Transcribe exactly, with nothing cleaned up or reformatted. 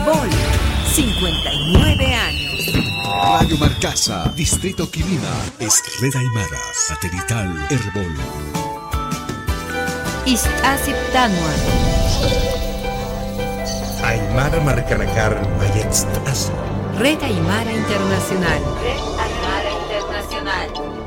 Herbol, cincuenta y nueve años. Radio Marcasa, Distrito Quilima, es Red Aymara, Satelital Herbol. Istasip Tanua. Aymara Marcanakar Mayextas. Red Aymara Internacional. Red Aymara Internacional.